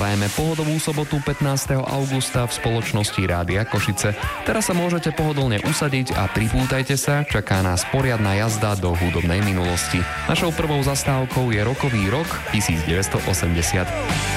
prajeme pohodovú sobotu 15. augusta v spoločnosti Rádia Košice. Teraz sa môžete pohodlne usadiť a pripútajte sa, čaká nás poriadna jazda do hudobnej minulosti. Našou prvou zastávkou je rokový rok 1980.